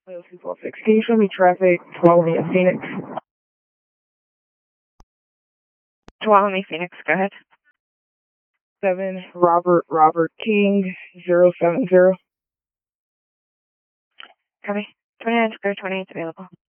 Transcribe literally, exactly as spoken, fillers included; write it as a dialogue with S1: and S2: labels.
S1: two four six. Can you show me traffic, Tuolumne and Phoenix?
S2: Tuolumne, Phoenix, go ahead.
S1: Seven, Robert, Robert King, zero seven zero.
S2: Copy. twenty-nine Square, twenty-eight available.